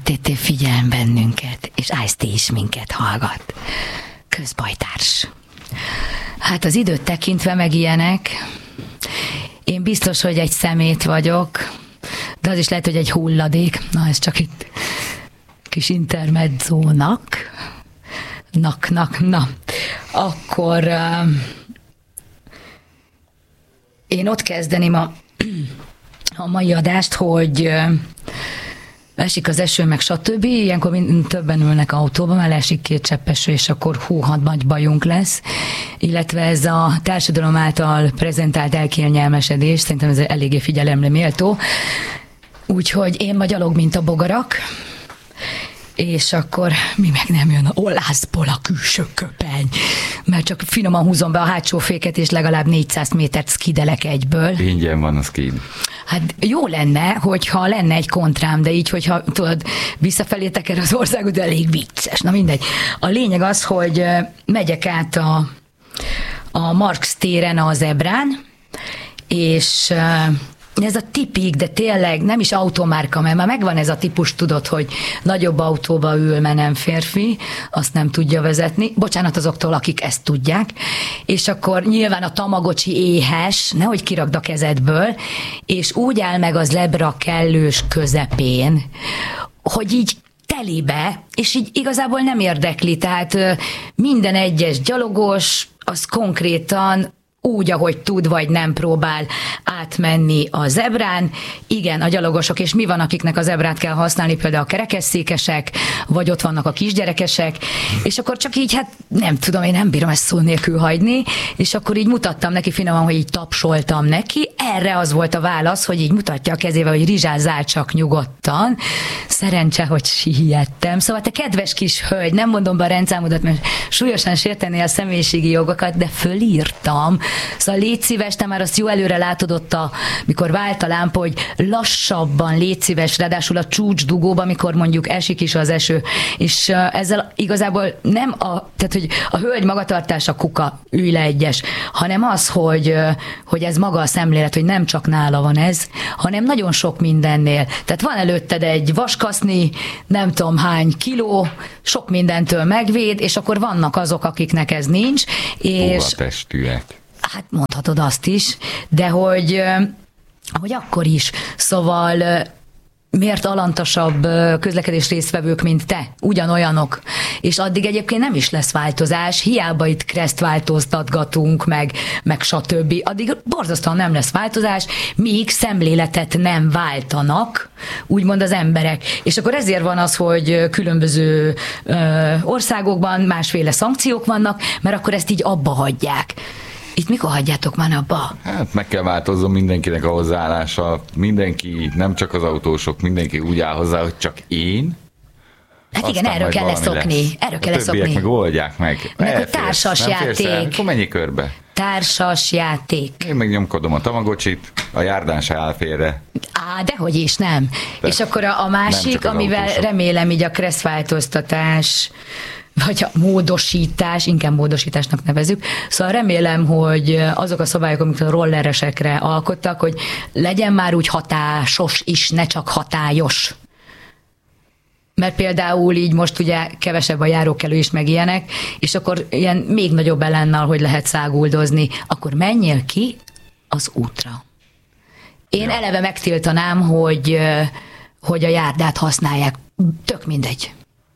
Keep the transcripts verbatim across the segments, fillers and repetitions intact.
té té figyelem bennünket, és Ice-T is minket hallgat. Közbajtárs. Hát az időt tekintve meg ilyenek, én biztos, hogy egy szemét vagyok, de az is lehet, hogy egy hulladék. Na, ez csak itt kis intermedzónak. Nak, nak, na. Akkor uh, én ott kezdeném a, a mai adást, hogy uh, esik az eső, meg stb. Ilyenkor többen ülnek autóban, mert esik két csepp eső, és akkor hú, hat nagy bajunk lesz. Illetve ez a társadalom által prezentált elkényelmesedés, szerintem ez eléggé figyelemre méltó. Úgyhogy én ma gyalog, mint a bogarak, és akkor mi meg nem jön a olászból a külső köpeny, mert csak finoman húzom be a hátsó féket, és legalább négyszáz métert skidelek egyből. Ingyen van a skid. Hát jó lenne, hogyha lenne egy kontrám, de így, hogyha tudod, visszafelé teker az országot, de elég vicces. Na mindegy. A lényeg az, hogy megyek át a, a Marx téren a zebrán, és ez a tipik, de tényleg nem is automárka, mert már megvan ez a típus, tudod, hogy nagyobb autóba ül, mert nem férfi, azt nem tudja vezetni. Bocsánat azoktól, akik ezt tudják. És akkor nyilván a Tamagocsi éhes, nehogy kirakd a kezedből, és úgy áll meg az lebra kellős közepén, hogy így telibe, és így igazából nem érdekli. Tehát minden egyes gyalogos, az konkrétan úgy, ahogy tud, vagy nem próbál átmenni a zebrán. Igen, a gyalogosok, és mi van, akiknek a zebrát kell használni, például a kerekesszékesek, vagy ott vannak a kisgyerekesek, és akkor csak így, hát nem tudom, én nem bírom ezt szó nélkül hagyni, és akkor így mutattam neki finoman, hogy így tapsoltam neki. Erre az volt a válasz, hogy így mutatja a kezével, hogy rizsázzál csak nyugodtan. Szerencse, hogy siettem. Szóval te kedves kis hölgy, nem mondom be a rendszámodat, mert súlyosan sértené a személyiségi jogokat, de fölírtam. Szóval légy szíves, te már azt jó előre látod ott, a, mikor vált a lámpa, hogy lassabban légy szíves, ráadásul a csúcs dugóba, mikor mondjuk esik is az eső. És uh, ezzel igazából nem a, tehát hogy a hölgy magatartása kuka, ülj le egyes, hanem az, hogy, uh, hogy ez maga a szemlélet, hogy nem csak nála van ez, hanem nagyon sok mindennél. Tehát van előtted egy vaskaszni, nem tudom hány kiló, sok mindentől megvéd, és akkor vannak azok, akiknek ez nincs. És testűek. Hát mondhatod azt is, de hogy, hogy akkor is. Szóval miért alantasabb közlekedés résztvevők, mint te? Ugyanolyanok. És addig egyébként nem is lesz változás, hiába itt kresztváltoztatgatunk, meg, meg stb. Addig borzasztóan nem lesz változás, míg szemléletet nem váltanak, úgymond az emberek. És akkor ezért van az, hogy különböző országokban másféle szankciók vannak, mert akkor ezt így abba hagyják. Itt mikor hagyjátok már abba? Hát meg kell változzon mindenkinek a hozzáállása. Mindenki, nem csak az autósok, mindenki úgy áll hozzá, hogy csak én. Hát igen, erről kell leszokni. Lesz. Erről kell a többiek leszokni. meg oldják meg. Meg a társas játék. Akkor menjél körbe. Társas játék. Én megnyomkodom a Tamagocsit, a járdán se áll félre. Á, dehogy is, nem. De és akkor a, a másik, amivel autósok. Remélem így a kresszváltoztatás, vagy a módosítás, inkább módosításnak nevezzük. Szóval remélem, hogy azok a szabályok, amiket a rolleresekre alkottak, hogy legyen már úgy hatásos is, ne csak hatályos. Mert például így most ugye kevesebb a járókelő is, meg ilyenek, és akkor ilyen még nagyobb ellennal, hogy lehet száguldozni, akkor menjél ki az útra. Én ja. eleve megtiltanám, hogy, hogy a járdát használják. Tök mindegy.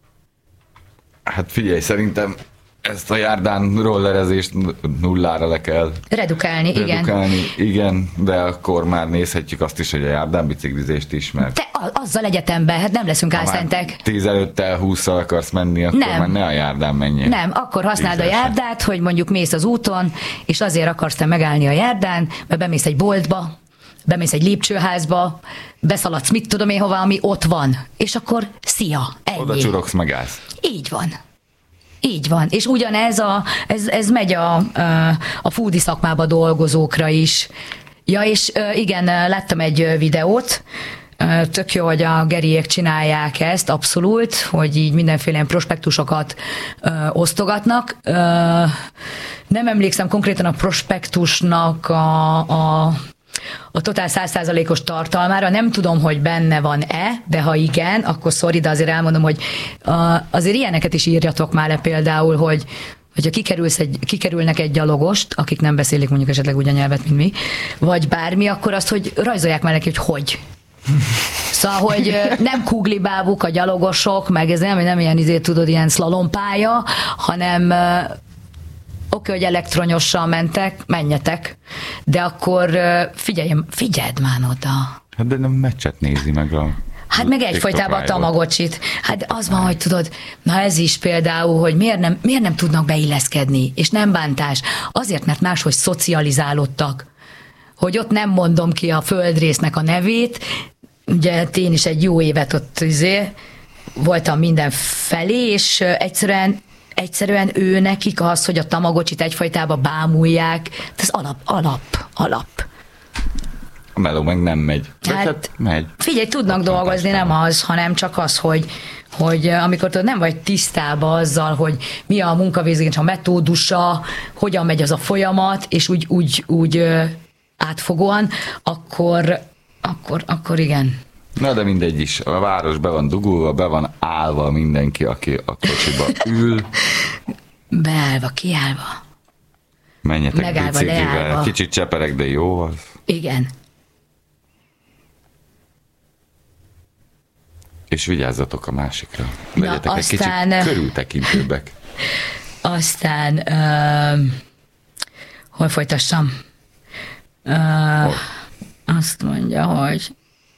Hát figyelj, szerintem ezt a járdán rollerezést nullára le kell redukálni, igen. Redukálni, igen, de akkor már nézhetjük azt is, hogy a járdán biciklizést is, mert... Te azzal egyetemben, hát nem leszünk álszentek. tíz előttel hússzal akarsz menni, akkor nem. Már ne a járdán menjél. Nem, akkor használd a járdát, hogy mondjuk mész az úton, és azért akarsz te megállni a járdán, mert bemész egy boltba, bemész egy lépcsőházba, beszaladsz mit tudom én hova, ami ott van, és akkor szia, ennyi. Oda csurogsz, megállsz. Így van. Így van. És ugyanez a, ez, ez megy a, a foodi szakmába dolgozókra is. Ja, és igen, láttam egy videót, tök jó, hogy a Geriek csinálják ezt, abszolút, hogy így mindenféle prospektusokat ö, osztogatnak. Ö, nem emlékszem konkrétan a prospektusnak a, a a totál száz százalékos tartalmára. Nem tudom, hogy benne van-e, de ha igen, akkor sorry, de azért elmondom, hogy azért ilyeneket is írjatok már le például, hogy hogyha kikerülsz egy, kikerülnek egy gyalogost, akik nem beszélik mondjuk esetleg úgy a nyelvet, mint mi, vagy bármi, akkor azt, hogy rajzolják már neki, hogy hogy. Szóval, hogy nem kuglibábuk a gyalogosok, meg ez nem, nem ilyen izé, tudod, ilyen szlalompálya, hanem oké, okay, hogy elektronyosal mentek, menjetek, de akkor figyelj, figyeld már oda. Hát de nem meccset nézi meg a... Hát meg egyfajtában a Tamagocsit. Hát az van, hogy tudod, na ez is például, hogy miért nem, miért nem tudnak beilleszkedni, és nem bántás. Azért, mert máshogy szocializálódtak. Hogy ott nem mondom ki a földrésznek a nevét, ugye én is egy jó évet ott izé, voltam mindenfelé, és egyszerűen, egyszerűen ő nekik az, hogy a Tamagocsit egyfajtában bámulják, ez alap, alap, alap. A meló meg nem megy. Hát, hát megy. Figyelj, tudnak dolgozni, nem az, hanem csak az, hogy, hogy amikor tudod, nem vagy tisztában azzal, hogy mi a munkavégzés, a metódusa, hogyan megy az a folyamat, és úgy, úgy, úgy átfogóan, akkor, akkor, akkor igen. Na de mindegy is. A város be van dugulva, be van állva mindenki, aki a kocsiba ül. Beállva, kiállva. Menjetek megállva, biciklivel. leállva. Kicsit cseperek, de jó az. Igen. És vigyázzatok a másikra. Legyetek Na, egy aztán, kicsit körültekintőbbek. Aztán uh, hol folytassam? Uh, azt mondja, hogy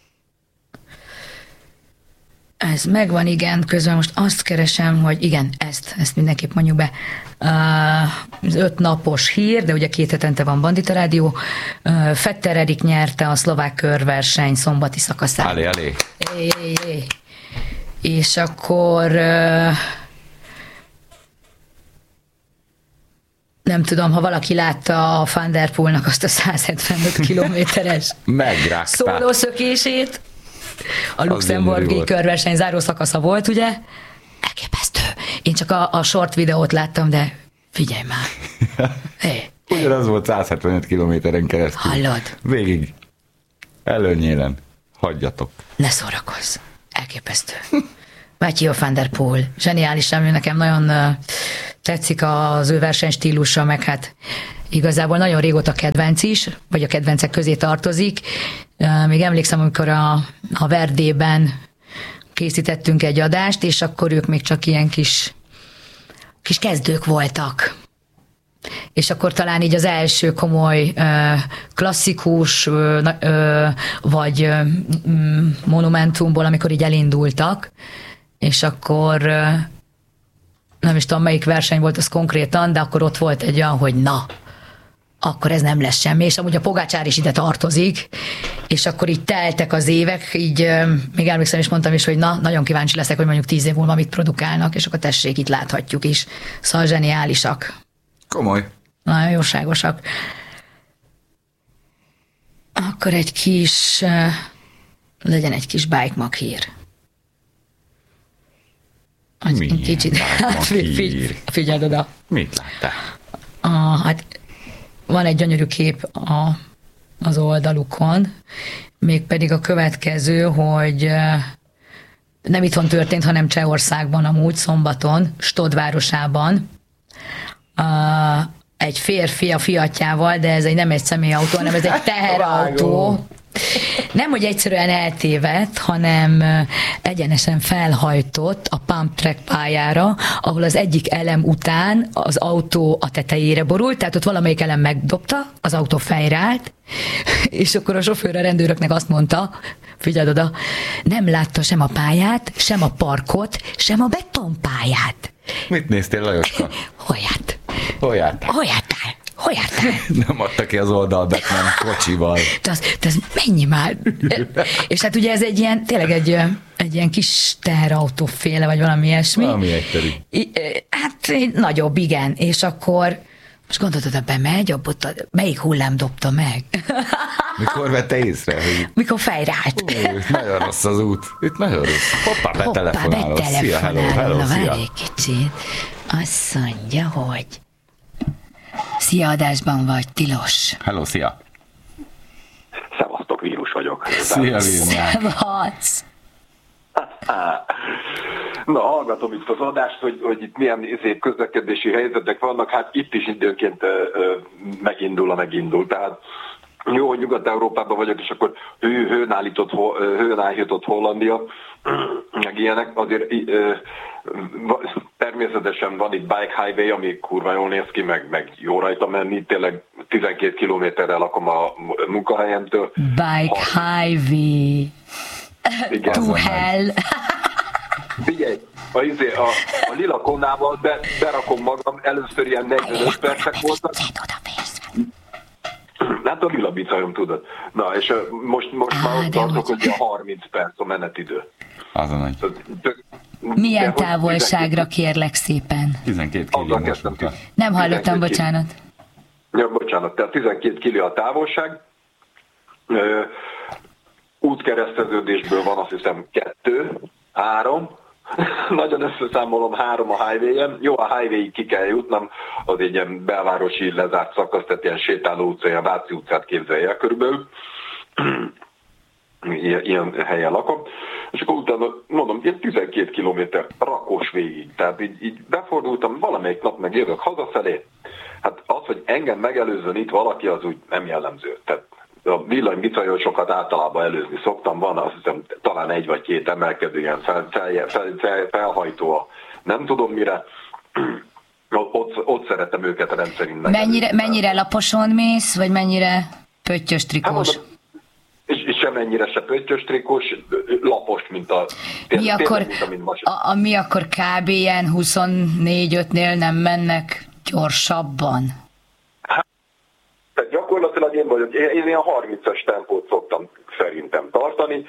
ez megvan, igen, közben most azt keresem, hogy igen, ezt, ezt mindenképp mondjuk be. Uh, az öt napos hír, de ugye két hetente van Bandita Rádió. Uh, Fetter Erik nyerte a szlovák körverseny szombati szakaszát. Alé, alé. É, é, é. És akkor uh, nem tudom, ha valaki látta a Van der Poelnak azt a száz hetvenöt kilométeres szólószökését, a luxemburgi körverseny záró szakasza volt, ugye? Elképesztő. Én csak a, a short videót láttam, de figyelj már. Hey. Ugyanaz volt száz hetvenöt kilométeren keresztül. Hallod? Végig. Előnyélen. Hagyjatok. Ne szórakozz. Elképesztő. Mathieu Van der Poel. Zseniális, ami nekem nagyon uh, tetszik az ő versenystílusa, meg hát igazából nagyon régóta kedvenc is, vagy a kedvencek közé tartozik. Uh, még emlékszem, amikor a, a Verdében készítettünk egy adást, és akkor ők még csak ilyen kis, kis kezdők voltak. És akkor talán így az első komoly klasszikus vagy monumentumból, amikor így elindultak, és akkor nem is tudom, melyik verseny volt az konkrétan, de akkor ott volt egy olyan, hogy na, akkor ez nem lesz semmi, és amúgy a Pogácsár is ide tartozik, és akkor így teltek az évek, így még emlékszem is mondtam is, hogy na, nagyon kíváncsi leszek, hogy mondjuk tíz év múlva mit produkálnak, és akkor tessék, itt láthatjuk is. Szóval zseniálisak. Komoly. Nagyon jóságosak. Akkor egy kis, legyen egy kis bike mag hír. Milyen kicsit, hát figy, figy, figyeld oda. Mit láttál? Ah, hát van egy gyönyörű kép a, az oldalukon, mégpedig a következő, hogy nem itthon történt, hanem Csehországban amúgy szombaton, Stod városában. Egy férfi a fiatjával, de ez egy, nem egy személyautó, hanem ez egy teherautó. Nem, hogy egyszerűen eltévedt, hanem egyenesen felhajtott a pump track pályára, ahol az egyik elem után az autó a tetejére borult, tehát ott valamelyik elem megdobta, az autó fejre állt, és akkor a sofőr a rendőröknek azt mondta, figyeld oda, nem látta sem a pályát, sem a parkot, sem a betonpályát. Mit néztél, Lajoska? Hol járt? Hol jártál? Hol jártál? Hol jártál? Nem adta ki az oldalbet, nem kocsival. De az, de az mennyi már? És hát ugye ez egy ilyen, tényleg egy, egy ilyen kis teherautóféle, vagy valami ilyesmi. Valami egyszerű. Hát egy nagyobb, igen. És akkor most gondoltad, hogy bemegy, abba, melyik hullám dobta meg? Mikor vette észre? Hogy... Mikor fejre állt. Ó, itt nagyon rossz az út. Itt nagyon rossz. Hoppá, betelefonálok. Hoppá, Szia, hello, hello, Na, szia. várj egy kicsit. Azt mondja, hogy szia, adásban vagy, tilos. Hello, szia. Szia, Szevasz! Na, hallgatom itt az adást, hogy, hogy itt milyen szép közlekedési helyzetek vannak, hát itt is időnként ö, ö, megindul a megindul. Tehát jó, hogy Nyugat-Európában vagyok, és akkor hő, hőn állított, hőn állított Hollandia, meg ilyenek, azért ö, természetesen van itt bike highway, ami kurva jól néz ki, meg, meg jó rajta menni, tényleg tizenkét kilométerrel lakom a munkahelyemtől. Bike highway. Igen, to hell. Figyelj, a, izé, a, a lila konával be, berakom magam, először ilyen negyvenöt percek voltak. Hát a lila bicajom, tudod. Na, és most, most ah, már ott tartok, hogy a harminc perc a menetidő. Az a nagy. Milyen távolságra kérlek szépen? tizenkét kilométer. Nem hallottam, bocsánat. Ja, bocsánat, tehát tizenkét kiló a távolság. Ö, útkereszteződésből van azt hiszem kettő, három. Nagyon összeszámolom, három a highway-en. Jó, a highway-ig ki kell jutnom, az egy ilyen belvárosi lezárt szakasz, tehát ilyen sétáló utca, ilyen Váci utcát képzelje el körülbelül. Ilyen, ilyen helyen lakom. És akkor utána mondom, ilyen tizenkét kilométer rakós végig. Tehát így, így befordultam, valamelyik nap meg jövök hazafelé. Hát az, hogy engem megelőzzön itt valaki, az úgy nem jellemző. Tehát a villanybicajossokat általában előzni szoktam, van azt hiszem talán egy vagy két emelkedő ilyen fel, fel, fel, fel, felhajtó a nem tudom mire, ott, ott szeretem őket rendszerint mennyire, mennyire laposon mész, vagy mennyire pöttyös trikós? Hát, és, és semennyire se pöttyös trikós, lapos, mint a... Mi tényleg, akkor, mint a, a, a, mi akkor kb. Ilyen huszonnégy ötnél nem mennek gyorsabban? Tehát gyakorlatilag én vagyok, én ilyen harmincas tempót szoktam szerintem tartani.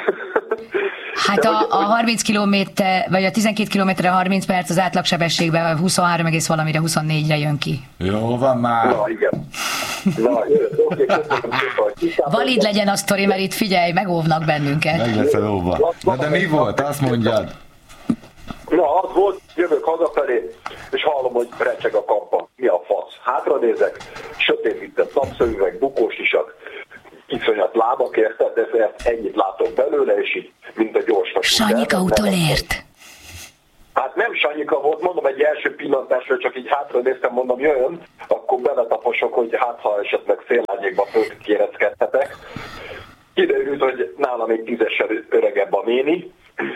Hát a, a harminc kilométer, vagy a tizenkét kilométerre harminc perc az átlagsebességben huszonhárom egész valamire, huszonnégyre jön ki. Jó van már. Na igen. Na, oké, köszönöm. Valid legyen a sztori, mert itt figyelj, megóvnak bennünket. Meg leszel óvva. Na de mi volt? Azt mondjad. Na, az volt, jövök hazafelé, és hallom, hogy recseg a kampa. Mi a fasz? Hátranézek, sötétített napszemüveg, bukós isak, iszonyat lábak, érted, de ennyit látok belőle, és így, mint a gyors vasút. Sanyika utolért. Hát nem Sanyika volt, mondom, egy első pillantásra csak így hátra néztem, mondom, jöjjön, akkor beletaposok, hogy hát ha esetleg szélárnyékba fölkéreckedhetek. Kiderült, hogy nálam egy tízessel öregebb a néni.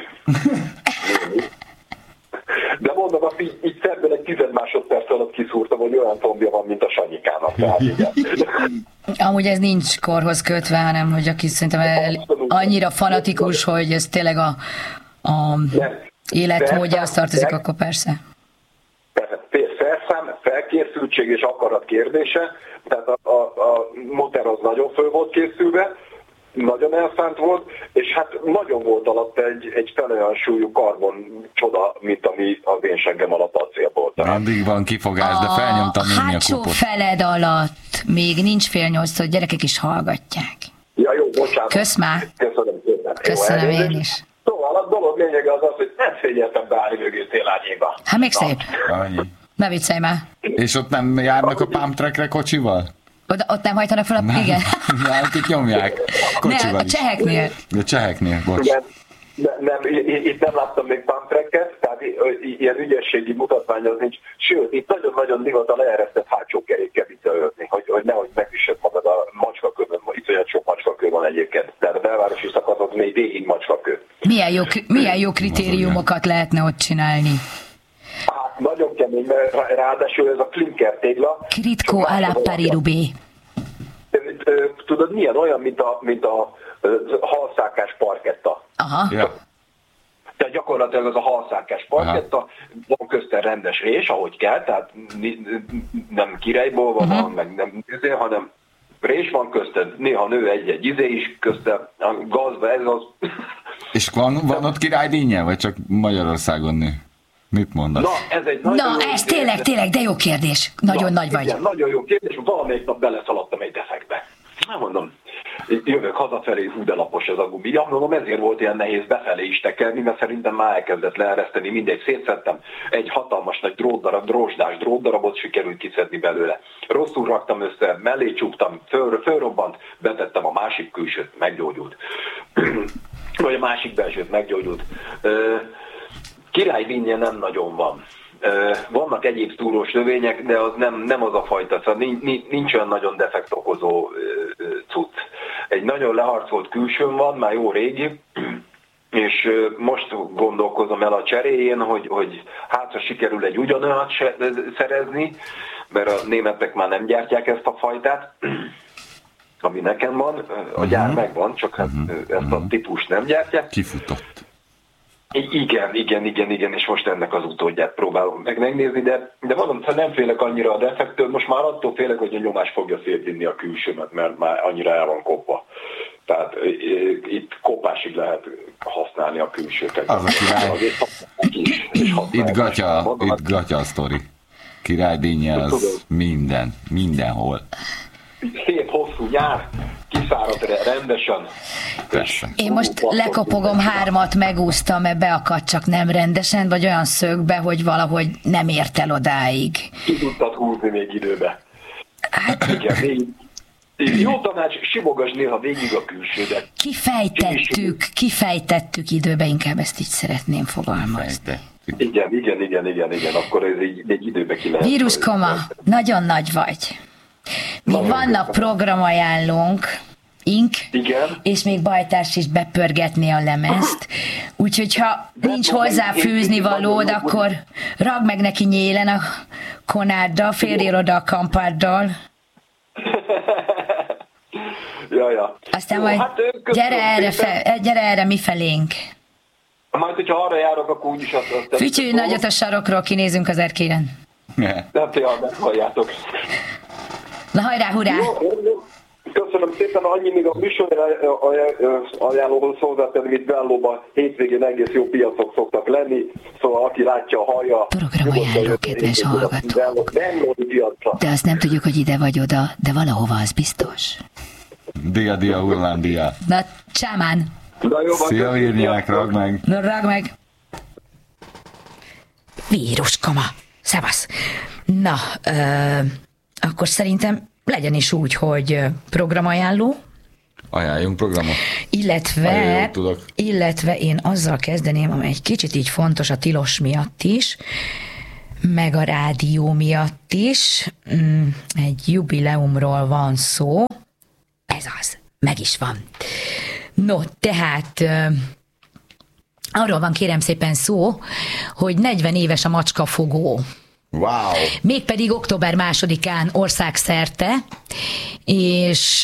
néni. De mondom, azt így, így szerben egy tized másodperc alatt kiszúrtam, hogy olyan tombja van, mint a Sanyikának. Tehát igen. Amúgy ez nincs korhoz kötve, hanem hogy aki szerintem el, annyira fanatikus, hogy ez tényleg a, a életmódja, az tartozik, akkor persze. Felszám, felkészültség és akarat kérdése, tehát a, a, a motor az nagyon föl volt készülve, nagyon elszánt volt, és hát nagyon volt alatt egy, egy fel olyan súlyú karbon csoda, mint ami az én seggem alatt acél volt. Addig van kifogás, de felnyomtam én a hátsó kupot. feled alatt még nincs fél nyolc, hogy gyerekek is hallgatják. Ja, jó, bocsánat. Kösz már. Köszönöm szépen. Köszönöm én is. Szóval a dolog lényege az az, hogy nem figyeltem beállni mögé szélárnyékba. Hát még szép. Annyi. Ne viccelj már. És ott nem járnak a pump trackre kocsival? Oda, ott nem hajtanak fel a... Nem. Igen. Ja, itt nyomják. Kocsival ne, a is. cseheknél. A cseheknél, bocs. Igen. Nem, nem, itt nem láttam még pump tracket, tehát ilyen ügyességi mutatvány az nincs. Sőt, itt nagyon-nagyon divat a leeresztett hátsó kerékkel visszaölni, hogy, hogy nehogy megüssed magad a macskakőben. Itt olyan sok macskakő van egyébként. Tehát a belvárosi szakaszok még végig macskakő. Milyen jó, milyen jó kritériumokat lehetne ott csinálni? Hát nagyon kemény, mert ráadásul ez a klinker tégla. Kritko alá Paris-Roubaix. Tudod, milyen olyan, mint a, mint a halszákás parketta. Aha. Ja. Tehát gyakorlatilag az a halszákás parketta, aha, van közten rendes rés, ahogy kell, tehát nem királyból van, uh-huh, meg nem izé, hanem rés van közten, néha nő egy-egy izé is közten, a gazba ez az. És van, van ott királydínnye, vagy csak Magyarországon nő? Mit mondasz? Na, ez egy nagyon Na, jó ez tényleg, tényleg, de jó kérdés. Nagyon Na, nagy vagy. Igen, nagyon jó kérdés, valamelyik nap beleszaladtam egy defektbe. Nem mondom. jövök hazafelé, hú de lapos ez a gumi. Ja, mondom, ezért volt ilyen nehéz befelé is tekerni, mert szerintem már elkezdett leereszteni, mindegy, szétszedtem. Egy hatalmas nagy drótdarab, drósdás drótdarabot sikerült kiszedni belőle. Rosszul raktam össze, mellé csuktam, föl, fölrobbant, betettem a másik külsőt, meggyógyult. Vagy a másik belsőt, meggyógyult. Királydinnye nem nagyon van. Vannak egyéb túrós növények, de az nem, nem az a fajta, szóval nincs, nincs olyan nagyon defekt okozó cucc. Egy nagyon leharcolt külsőn van, már jó régi, és most gondolkozom el a cseréjén, hogy, hogy hát ha sikerül egy ugyanolyat szerezni, mert a németek már nem gyártják ezt a fajtát, ami nekem van, a gyár megvan, csak hát ezt a típust nem gyártják. Kifutott. Igen, igen, igen, igen, és most ennek az utódját próbálom meg megnézni, de, de mondom, ha nem félek annyira a defektől, most már attól félek, hogy a nyomás fogja szétvinni a külsőmet, mert már annyira el van kopva. Tehát itt kopásig lehet használni a külsőket. Az a király. Itt gatya, itt gatya a sztori. Királydinnye az minden, mindenhol. Szép hosszú nyár, kiszáradt rendesen. Persze. Én most lekopogom, hármat megúsztam, mert beakadt, csak nem rendesen, vagy olyan szögbe, hogy valahogy nem ért el odáig. Ki tudtad húzni még időbe. Hát igen, még jó tanács, simogasd néha végig a külsődet. Kifejtettük, kifejtettük időbe, inkább ezt így szeretném fogalmazni. Igen, igen, igen, igen, igen, akkor ez egy, egy időbe ki lehet. Víruskoma, nagyon nagy vagy. Még vannak programajánlónk, ink, igen. És még Bajtárs is bepörgetné a lemezt. Úgyhogy ha nincs hozzá fűzni valód, akkor ragd meg neki nyélen a konáddal, férjél oda a kampáddal. ja, ja. Aztán Jó, majd hát, gyere, erre fe, gyere erre mi felénk. Majd, hogyha arra járok, akkor úgyis azt... Fütyülj nagyot a sarokról, kinézünk az erkéren. Nem tényleg, meghalljátok. Na hajrá, hurrá! Jó, köszönöm szépen, annyi még a műsor ajánlóhoz hozzátenni, itt Bellóban hétvégén egész jó piacok szoktak lenni, szóval aki látja, hallja... Programajánló, kedves hallgató. De azt nem tudjuk, hogy ide vagy oda, de valahova az biztos. Dia, dia, Hollandia. Na, csámán! Szia, Virnyák, ragd meg! Na, ragd meg! Víruskoma! Szevasz! Na, ö, akkor szerintem legyen is úgy, hogy programajánló. Ajánljunk programot. Illetve, illetve én azzal kezdeném, amely egy kicsit így fontos a tilos miatt is, meg a rádió miatt is. Egy jubileumról van szó. Ez az. Meg is van. No, tehát arról van kérem szépen szó, hogy negyven éves a macskafogó. Wow. Mégpedig október másodikán országszerte, és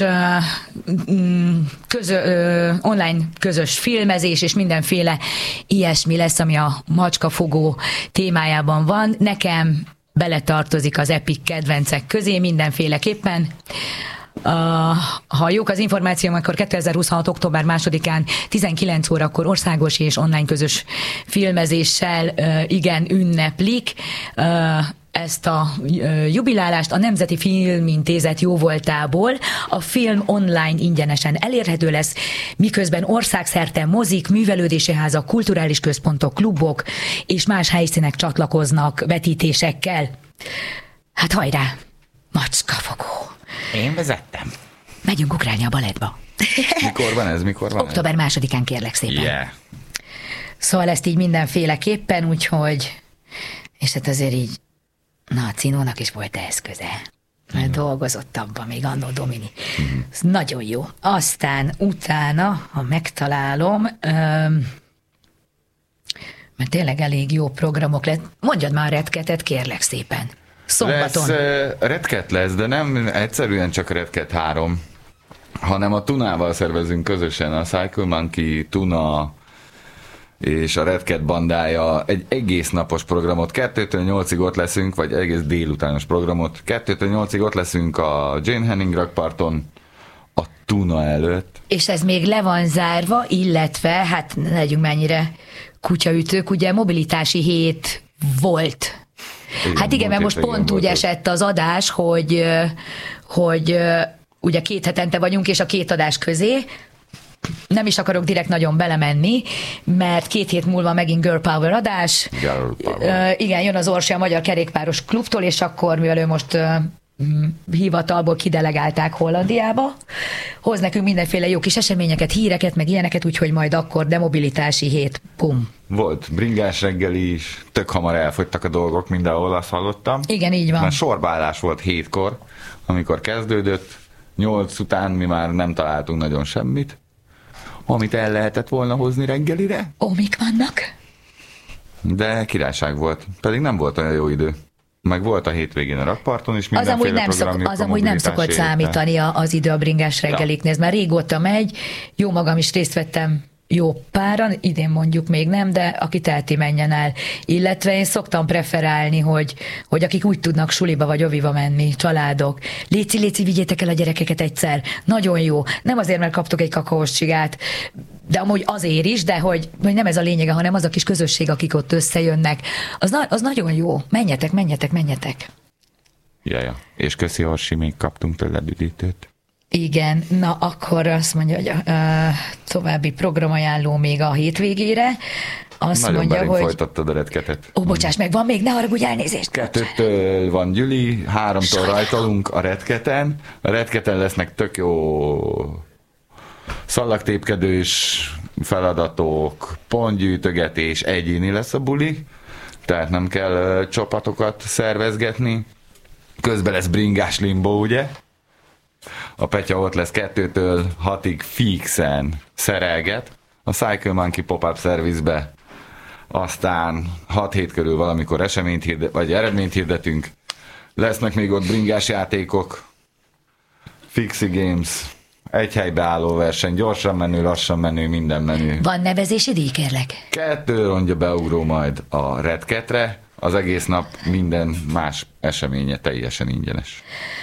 közö, online közös filmezés, és mindenféle ilyesmi lesz, ami a macskafogó témájában van. Nekem beletartozik az Epic kedvencek közé mindenféleképpen. Uh, ha jók az információk, akkor kétezer-huszonhat. október másodikán tizenkilenc órakor országos és online közös filmezéssel uh, igen ünneplik uh, ezt a uh, jubilálást a Nemzeti Filmintézet jóvoltából. A film online ingyenesen elérhető lesz, miközben országszerte mozik, művelődési házak, kulturális központok, klubok és más helyszínek csatlakoznak vetítésekkel. Hát hajrá! Macskafogó! Én vezettem. Megyünk ugrálni a balettba. Mikor van ez? Mikor van október ez? másodikán kérlek szépen. Yeah. Szóval ezt így mindenféleképpen, úgyhogy, és hát azért így, na a Cinónak is volt eszköze. Mert dolgozott abban még annó Domini. Mm. Ez nagyon jó. Aztán utána, ha megtalálom, öm, mert tényleg elég jó programok lett. Mondjad már a retketet, kérlek szépen. Szombaton. Lesz, uh, Redket lesz, de nem egyszerűen csak Redket három, hanem a Tunával szervezünk közösen, a Cycle Monkey, Tuna és a Redket bandája egy egész napos programot, kettőtől nyolcig ott leszünk, vagy egész délutános programot, kettőtől nyolcig ott leszünk a Jane Henning rakparton, a Tuna előtt. És ez még le van zárva, illetve, hát ne legyünk mennyire kutyaütők, ugye mobilitási hét volt. Igen, hát igen, mert most pont úgy esett az adás, hogy, hogy ugye két hetente vagyunk, és a két adás közé nem is akarok direkt nagyon belemenni, mert két hét múlva megint Girl Power adás. Girl Power. Uh, igen, jön az Orsi a Magyar Kerékpáros Klubtól, és akkor, mivel ő most uh, hivatalból kidelegálták Hollandiába, hoz nekünk mindenféle jó kis eseményeket, híreket, meg ilyeneket, úgyhogy majd akkor demobilitási hét, pum. Volt bringás reggeli is, tök hamar elfogytak a dolgok, mindenhol azt hallottam. Igen, így van. Már sorbaállás volt hétkor, amikor kezdődött, nyolc után mi már nem találtunk nagyon semmit, amit el lehetett volna hozni reggelire. Ó, mik vannak? De királyság volt, pedig nem volt olyan jó idő. Meg volt a hétvégén a rakparton is az amúgy nem, program, szok, az amúgy nem szokott számítani az idő a bringás reggeliknél, ez már régóta megy, jó magam is részt vettem jó páran, idén mondjuk még nem, de aki teheti, menjen el. Illetve én szoktam preferálni, hogy, hogy akik úgy tudnak suliba vagy oviba menni, családok. Léci, léci, vigyétek el a gyerekeket egyszer. Nagyon jó. Nem azért, mert kaptok egy kakaós csigát, de amúgy azért is, de hogy, hogy nem ez a lényege, hanem az a kis közösség, akik ott összejönnek. Az, na, az nagyon jó. Menjetek, menjetek, menjetek. Jaja. És köszi, Orsi, még kaptunk tőled üdítőt. Igen, na akkor azt mondja, hogy a, a további programajánló még a hétvégére. Azt Nagyon mondja, hogy... folytattad a retketet. Ó, bocsáss meg, van még, ne haragudj, elnézést. Kettőtől van Gyüli, háromtól rajtolunk a retketen. A retketen lesznek tök jó szallagtépkedős feladatok, pontgyűjtögetés, egyéni lesz a buli, tehát nem kell uh, csapatokat szervezgetni. Közben lesz bringás limbo, ugye? A Petya ott lesz kettőtől hatig fixen szerelget a Cycle Monkey Pop-Up Service-be, aztán hat hét körül valamikor eseményt hirdet, vagy eredményt hirdetünk. Lesznek még ott bringás játékok, Fixie Games, egy helybe álló verseny, gyorsan menő, lassan menő, minden menő. Van nevezési díj, kérlek? Kettő rongyra beugró majd a Redketre, az egész nap minden más eseménye teljesen ingyenes.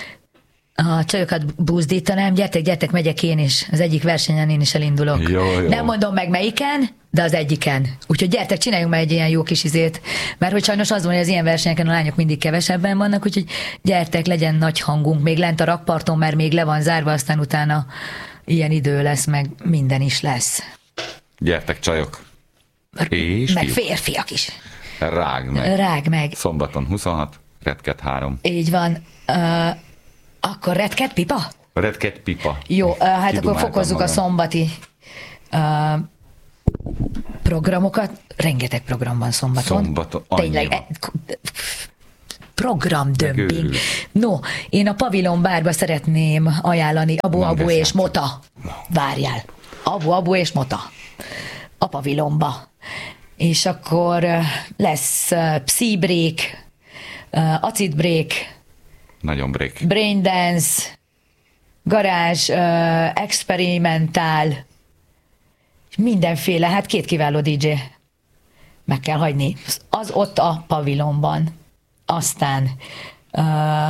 A csajokat buzdítanám, gyertek, gyertek, megyek én is. Az egyik versenyen én is elindulok. Jó, jó. Nem mondom meg melyiken, de az egyiken. Úgyhogy gyertek, csináljunk már egy ilyen jó kis izét. Mert hogy sajnos az van, hogy az ilyen versenyeken a lányok mindig kevesebben vannak, úgyhogy gyertek, legyen nagy hangunk. Még lent a rakparton, mert még le van zárva, aztán utána ilyen idő lesz, meg minden is lesz. Gyertek, csajok. És meg fiúk. Férfiak is. Rág meg. Rág meg. Szombaton huszonhat, Redket három. Így van. Uh, akkor Redket pipa? Redket pipa. Jó, uh, hát Kidumáltam akkor fokozzuk magam. a szombati uh, programokat. Rengeteg program van szombaton. Szombaton, Tényleg. annyi e, Programdömping. Megőrül. No, én a Pavilon bárba szeretném ajánlani Abu Abu Manges és játszik. Mota. Várjál. Abu Abu és Mota. A Pavilonba. És akkor uh, lesz uh, Psy Break, uh, Acid Break, Nagyon break. Brain Dance, garázs, uh, experimentál, mindenféle, hát két kiváló dé dzsé meg kell hagyni. Az ott a Pavilonban. Aztán uh,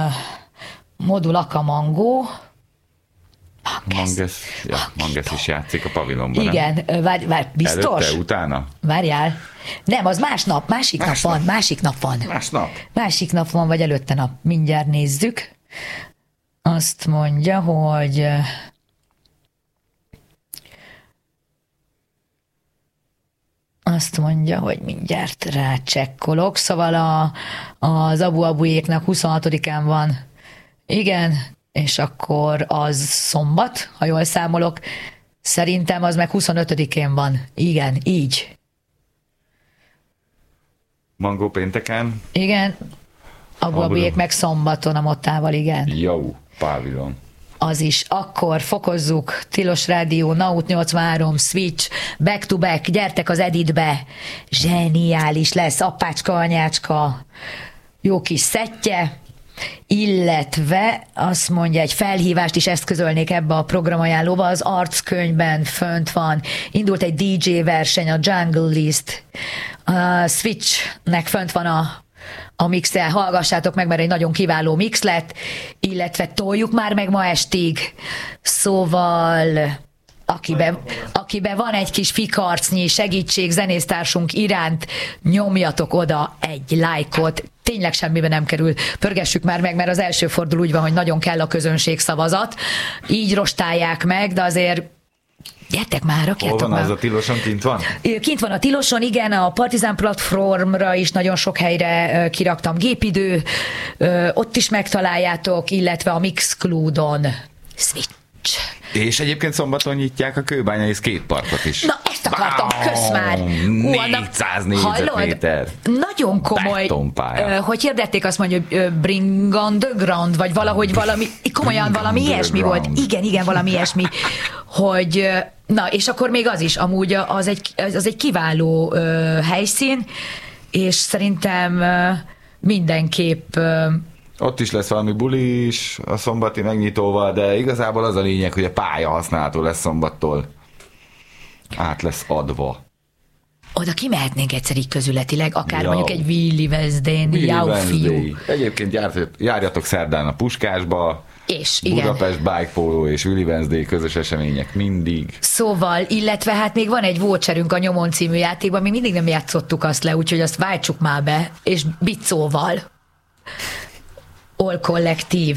Modul Akamango, Manges. Manges, ja, Manges is játszik a Pavilonban. Igen, Nem? várj, várj, biztos? Előtte, utána? Várjál. Nem, az másnap, másik Más nap van, nap. másik nap van. Más nap. Másik nap van, vagy előtte nap. Mindjárt nézzük. Azt mondja, hogy azt mondja, hogy mindjárt rácsekkolok. Szóval a, az Abu Abujéknak huszonhatodikán van. Igen, és akkor az szombat, ha jól számolok. Szerintem az meg huszonötödikén van. Igen, így. Mangó pénteken. Igen, Abu Abujék meg szombaton a Mottával, igen. Jó, Pavilon. Az is. Akkor fokozzuk, Tilos Rádió, Naut nyolcvanhárom, Switch, Back to Back, gyertek az Editbe, zseniális lesz, apácska, anyácska, jó kis szettje, illetve azt mondja, egy felhívást is eszközölnék ebbe a programajánlóba, az arckönyvben fönt van, indult egy dé dzsé verseny, a Jungle List, a Switchnek fönt van a a mixel, hallgassátok meg, mert egy nagyon kiváló mix lett, illetve toljuk már meg ma estig. Szóval akiben, akiben van egy kis fikarcnyi segítség zenésztársunk iránt, nyomjatok oda egy lájkot, tényleg semmibe nem kerül. Pörgessük már meg, mert az első forduló úgy van, hogy nagyon kell a közönség szavazat. Így rostálják meg, de azért gyertek már, rakjátok Hol van már. az a Tiloson, kint van? Kint van a Tiloson, igen, a Partizán platformra is nagyon sok helyre kiraktam gépidő, ott is megtaláljátok, illetve a Mixcloudon. Switch. És egyébként szombaton nyitják a kőbányai skateparkot is. Na, ezt akartam, kösz már. négyszáz négyzetméter. Nagyon komoly, hogy hirdették, azt mondja, hogy bring on the ground, vagy valahogy valami, komolyan bring valami ilyesmi volt. Igen, igen, valami ilyesmi, hogy na, és akkor még az is, amúgy az egy, az egy kiváló uh, helyszín, és szerintem uh, mindenképp uh, ott is lesz valami buli is a szombati megnyitóval, de igazából az a lényeg, hogy a pálya használható lesz szombattól. Át lesz adva. Oda kimehetnénk egyszer így közületileg, akár Jau. mondjuk egy Willy Wednesday-n, Jau fiú. Egyébként járjatok, járjatok szerdán a Puskásba, és igen. Budapest Bike Polo és Willy Wednesday közös események mindig. Szóval, illetve hát még van egy voucherünk a Nyomon című játékban, mi mindig nem játszottuk azt le, úgyhogy azt váltsuk már be, és Bicóval. All kollektív.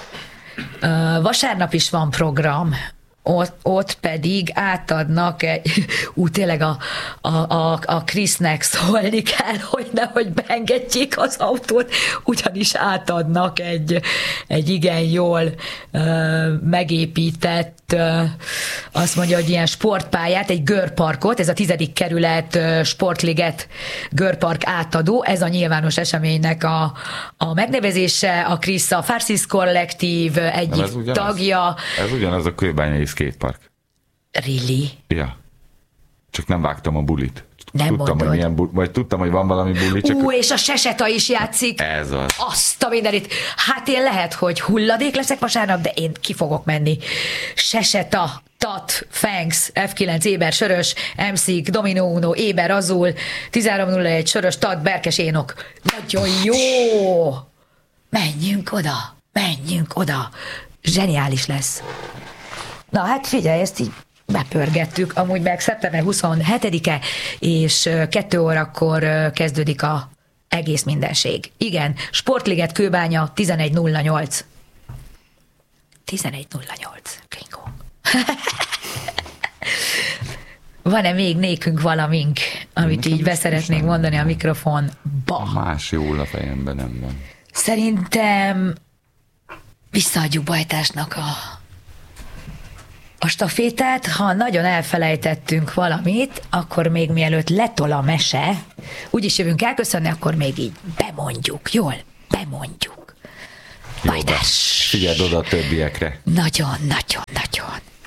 Uh, vasárnap is van program, ott, ott pedig átadnak egy, ú, tényleg a, a, a, a Krisznek szólni kell, hogy nehogy beengedjék az autót, ugyanis átadnak egy, egy igen jól uh, megépített, uh, azt mondja, hogy ilyen sportpályát, egy görparkot, ez a tizedik kerület uh, Sportliget görpark átadó, ez a nyilvános eseménynek a, a megnevezése, a Krisz a Farsis kollektív egyik ez ugyanaz, tagja. Ez ugyanaz a kőbányai skatepark. Really? Ja. Csak nem vágtam a bulit. Nem tudtam, mondod. hogy milyen buli, vagy tudtam, hogy van valami buli, csak... Ú, és a Seseta is játszik. Ez az. Azt a mindenit. Hát én lehet, hogy hulladék leszek vasárnap, de én ki fogok menni. Seseta, Tat, Fangs, ef kilenc, Éber, Sörös, em cé-k, Domino Uno, Éber, Azul, tizenhárom nulla egy, Sörös, Tat, Berkes, Énok. Nagyon jó! Menjünk oda, menjünk oda. Zseniális lesz. Na hát figyelj, ezt így bepörgettük, amúgy meg szeptember huszonhetedike, és kettő órakor kezdődik a egész mindenség. Igen, Sportliget Kőbánya tizenegy nulla nyolc. tizenegy nulla nyolc. Klingo. Van-e még nékünk valamink, amit így beszeretnénk mondani a mikrofonba? Más jól a fejemben nem van. Szerintem visszaadjuk Bajtásnak a A stafétát, ha nagyon elfelejtettünk valamit, akkor még mielőtt letol a mese, úgyis jövünk elköszönni, akkor még így bemondjuk, jól? Bemondjuk. Jó, Bajtás. figyeld oda a többiekre. Nagyon, nagyon, nagyon.